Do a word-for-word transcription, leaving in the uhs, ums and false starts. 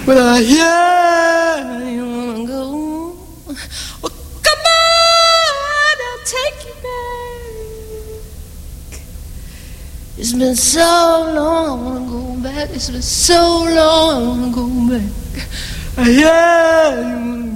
But I hear you wanna go. Well, come on, I'll take you back. It's been so long, I wanna go back. It's been so long, I wanna go back. I hear you wanna go.